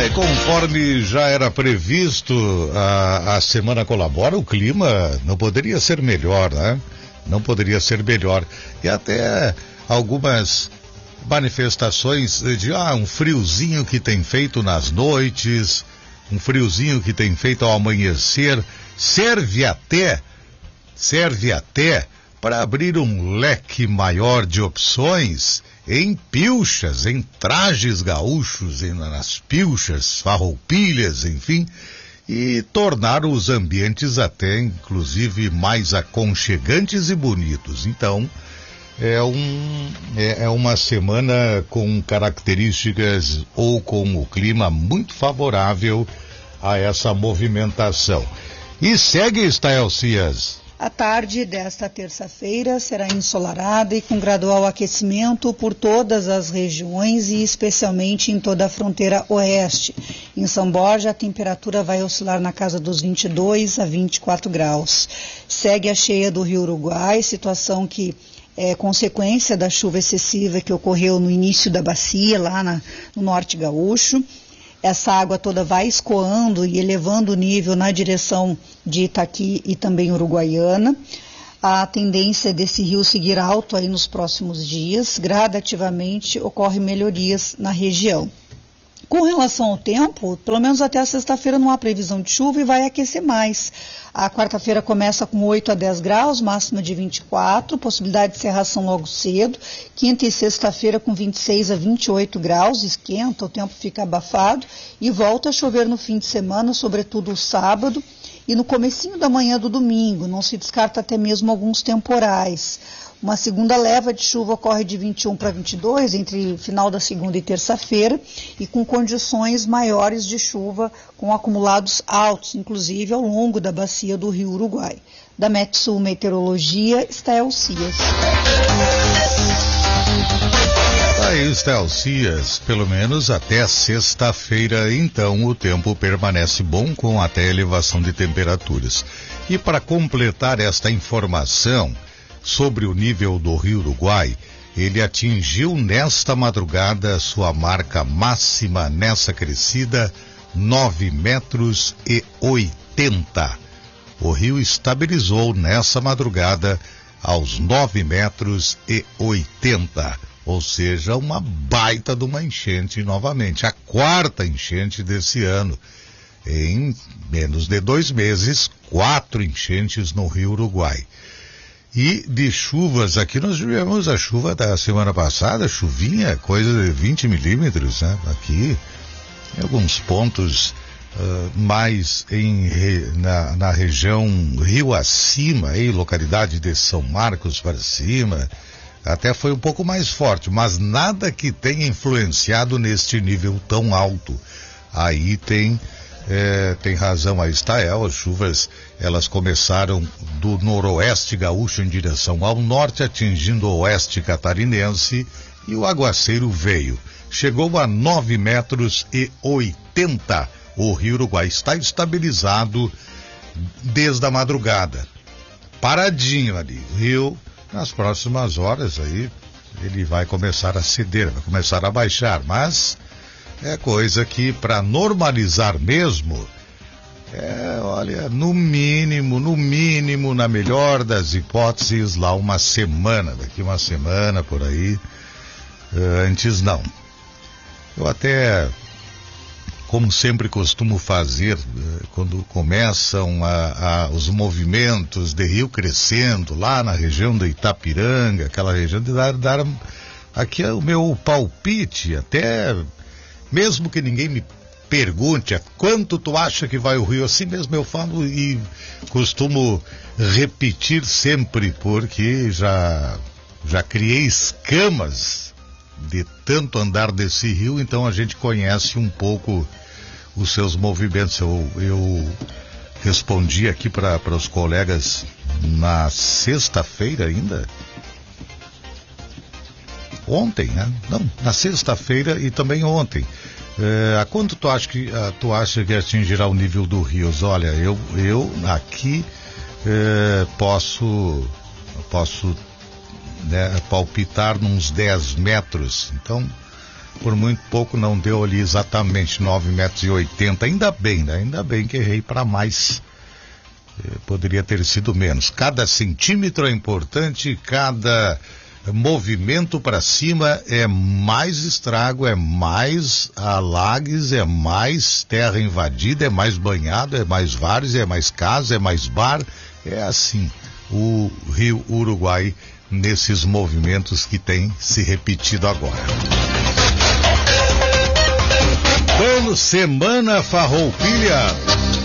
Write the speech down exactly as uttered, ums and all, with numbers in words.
É, conforme já era previsto, a, a semana colabora, o clima não poderia ser melhor, né? Não poderia ser melhor. E até algumas manifestações de ah, um friozinho que tem feito nas noites, um friozinho que tem feito ao amanhecer, serve até, serve até para abrir um leque maior de opções em pilchas, em trajes gaúchos, em, nas pilchas, farroupilhas, enfim, e tornar os ambientes até, inclusive, mais aconchegantes e bonitos. Então, é, um, é, é uma semana com características ou com o clima muito favorável a essa movimentação. E segue, Estael Cias. A tarde desta terça-feira será ensolarada e com gradual aquecimento por todas as regiões e especialmente em toda a fronteira oeste. Em São Borja, a temperatura vai oscilar na casa dos vinte e dois a vinte e quatro graus. Segue a cheia do Rio Uruguai, situação que é consequência da chuva excessiva que ocorreu no início da bacia, lá na, no norte gaúcho. Essa água toda vai escoando e elevando o nível na direção de Itaqui e também Uruguaiana. A tendência desse rio seguir alto aí nos próximos dias. Gradativamente ocorrem melhorias na região. Com relação ao tempo, pelo menos até a sexta-feira não há previsão de chuva e vai aquecer mais. A quarta-feira começa com oito a dez graus, máxima de vinte e quatro, possibilidade de cerração logo cedo. Quinta e sexta-feira com vinte e seis a vinte e oito graus, esquenta, o tempo fica abafado e volta a chover no fim de semana, sobretudo o sábado e no comecinho da manhã do domingo. Não se descarta até mesmo alguns temporais. Uma segunda leva de chuva ocorre de vinte e um para vinte e dois, entre final da segunda e terça-feira, e com condições maiores de chuva, com acumulados altos, inclusive ao longo da bacia do Rio Uruguai. Da Metsul Meteorologia, Estael Cias. Aí, Estael Cias, pelo menos até sexta-feira, então, o tempo permanece bom com até elevação de temperaturas. E para completar esta informação sobre o nível do Rio Uruguai, ele atingiu nesta madrugada sua marca máxima nessa crescida, nove metros e oitenta. O rio estabilizou nessa madrugada aos nove metros e oitenta, ou seja, uma baita de uma enchente novamente, a quarta enchente desse ano. Em menos de dois meses, quatro enchentes no Rio Uruguai. E de chuvas, aqui nós tivemos a chuva da semana passada, chuvinha, coisa de vinte milímetros, né? Aqui, em alguns pontos uh, mais em, na, na região rio acima, aí, localidade de São Marcos para cima, até foi um pouco mais forte, mas nada que tenha influenciado neste nível tão alto. Aí tem... É, tem razão a Estael, as chuvas elas começaram do noroeste gaúcho em direção ao norte, atingindo o oeste catarinense, e o aguaceiro veio. Chegou a nove metros e oitenta. O Rio Uruguai está estabilizado desde a madrugada. Paradinho ali. O rio, nas próximas horas aí, ele vai começar a ceder, vai começar a baixar, mas é coisa que, para normalizar mesmo, é, olha, no mínimo, no mínimo, na melhor das hipóteses, lá uma semana, daqui uma semana, por aí, antes não. Eu até, como sempre costumo fazer, quando começam a, a, os movimentos de rio crescendo, lá na região da Itapiranga, aquela região, de dar, dar aqui é o meu palpite, até... Mesmo que ninguém me pergunte a quanto tu acha que vai o rio, assim mesmo eu falo e costumo repetir sempre, porque já, já criei escamas de tanto andar desse rio, então a gente conhece um pouco os seus movimentos. Eu, eu respondi aqui para os colegas na sexta-feira ainda, ontem, né? Não, na sexta-feira e também ontem. É, a quanto tu acha que a, tu acha que atingirá o nível do rio? Olha, eu, eu aqui é, posso posso né, palpitar nos dez metros. Então, por muito pouco não deu ali exatamente nove metros e oitenta, ainda bem, né? Ainda bem que errei para mais, poderia ter sido menos. Cada centímetro é importante, cada movimento para cima é mais estrago, é mais alagues, é mais terra invadida, é mais banhado, é mais várzea, é mais casa, é mais bar, é assim o Rio Uruguai nesses movimentos que tem se repetido agora. Bueno, semana farroupilha.